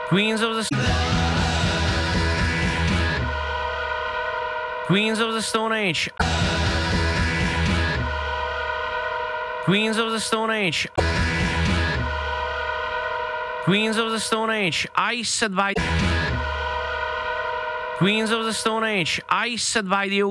Queens of the Stone Age. Queens of the Stone Age. Queens of the Stone Age. I said by Queens of the Stone Age. I said by the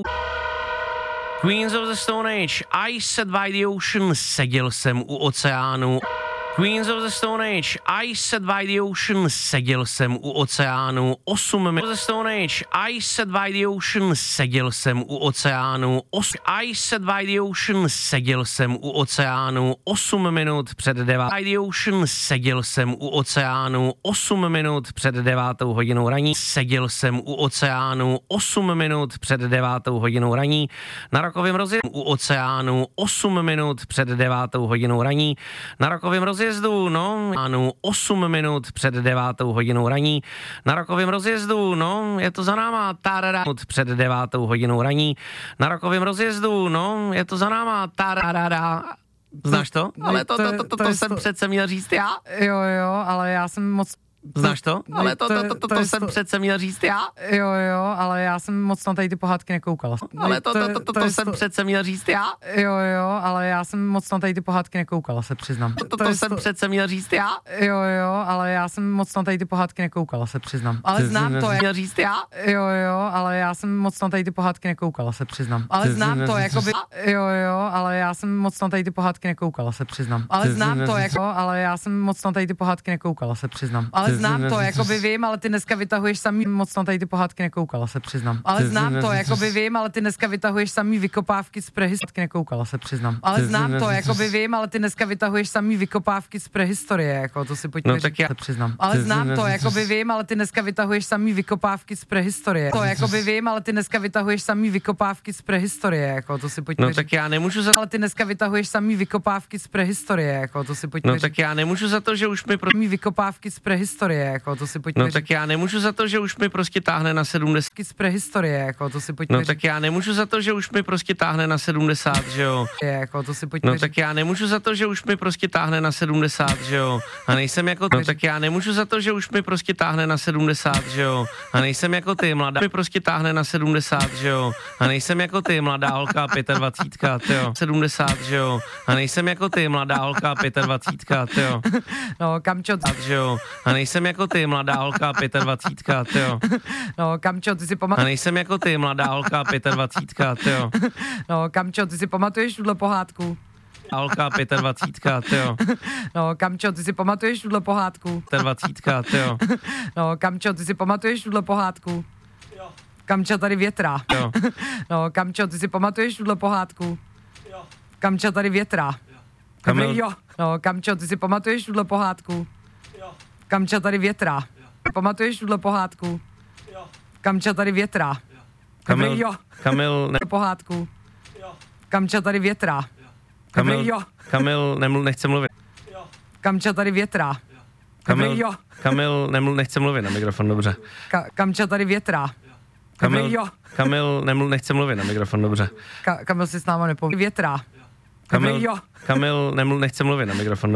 Queens of the Stone Age. I said by the ocean. Seděl jsem u oceánu. Queens of the Stone Age. I sat by the ocean. Seděl jsem u oceánu 8 minut. The Stone Age. I sat by the ocean. Seděl jsem u oceánu I sat by the ocean. Seděl jsem u oceánu 8 minut před 9. By the ocean. Seděl jsem u oceánu 8 minut před 9 hodinou raní. Seděl jsem u oceánu 8 minut před 9 hodinou raní. Na rokovém rozjezdu u oceánu 8 minut před 9 hodinou raní. Na rokovém rozjezdu, no, 8 minut před 9 hodinou raní. Na rokovém rozjezdu, no, je to za náma, před 9 hodinou raní. Na rokovém rozjezdu, no, je to za náma, Znáš to? Ale to jsem přece měl říct já. Jo, ale já jsem moc... Znáš to? Ale to jsem přece měl říct já. Jo, ale já jsem moc na tady ty pohádky nekoukala. Ale to jsem přece měl říct já. Jo, ale já jsem moc na tady ty pohádky nekoukala, se přiznám. To jsem přece měl říct já. Jo, ale já jsem moc na tady ty pohádky nekoukala, se přiznám. Ale znám to, měl říct já. Jo, ale já jsem moc na tady ty pohádky nekoukala, se přiznám. Ale znám to, jakoby... Jo, ale já jsem moc na tady ty pohádky nekoukala, se přiznám. Ale znám to, jako... Ale já jsem moc na tady ty pohádky nekoukala, se přiznám. Ale znám to, jakoby vím, ale ty dneska vytahuješ samý, moc na tady ty pohádky nekoukala, se přiznám. Ale znám to, jakoby vím, ale ty dneska vytahuješ samý vykopávky z prehistorie, nekoukala, se přiznám. Ale znám to, jakoby vím, ale ty dneska vytahuješ samý vykopávky z prehistorie, jako to si pojďme říct, se přiznám. Ale znám to, jakoby vím, ale ty dneska vytahuješ samý vykopávky z prehistorie. To jakoby vím, ale ty dneska vytahuješ samý vykopávky z prehistorie, jako to si pojďme říct. No tak já nemůžu za... Ale ty dneska vytahuješ samý vykopávky z prehistorie, jako to si pojďme říct. No tak já nemůžu za to, že už mi vykopávky z prehistorie, jako to si pojďme říct. tak já nemůžu za to, že už mi prostě táhne na 70. Z prehistorie, jako to si pojďme říct. tak já nemůžu za to, že už mi prostě táhne na 70, že jo. Jako to si pojďme říct. tak já nemůžu za to, že už mi prostě táhne na 70, že jo. A nejsem jako ty. tak já nemůžu za to, že už mi prostě táhne na 70, že jo. A nejsem jako ty, mladá. Mi prostě táhne na 70, že jo. A nejsem jako ty, mladá holka 25, tyjo. 70, že jo. A nejsem jako ty, mladá holka 25, tyjo. No, Kamčo, že jo. A nejsem jako ty, mladá holka 25, tyjo. No, Kamčo, ty si A nejsem jako ty, mladá holka 25, tyjo. No, Kamčo, ty si pamatuješ tuhle pohádku? Holka 25, tyjo. No, Kamčo, ty si pamatuješ tuhle pohádku? 25, tyjo. No, Kamčo, ty si pamatuješ tuhle pohádku? Jo. Kamča tady větrá. Jo. No, Kamčo, ty si pamatuješ tuhle pohádku? Jo. Kamča tady větrá. Kamil. Jo. No, Kamčo, ty si pamatuješ tuhle pohádku? Jo. Kamča tady větrá. Pamatuješ tuhle pohádku? Jo. Kamča tady větrá. Kamil. Jo. Kamil. Pohádku. Jo. Kamča tady větrá. Kamil. Jo. Kamil nechce mluvit. Jo. Kamča tady větrá. Kamil. Jo. Kamil nechce mluvit na mikrofon, dobře. Kamča tady větrá. Kamil. Jo. Kamil nechce mluvit na mikrofon, dobře. Kamil si s náma nepoví. Větrá. Kamil. Jo. Kamil nechce mluvit na mikrofon.